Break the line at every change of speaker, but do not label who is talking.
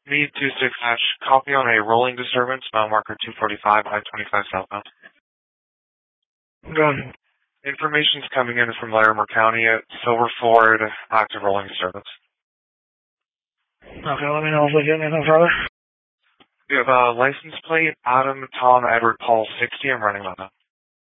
Need 26 hash. Copy on a rolling disturbance, mile marker 245, I-25 southbound.
Go ahead.
Information's coming in from Larimer County at Silver Ford, active rolling disturbance.
Okay, let me know if we get anything further.
We have a license plate, Adam, Tom, Edward, Paul, 60. I'm running on that.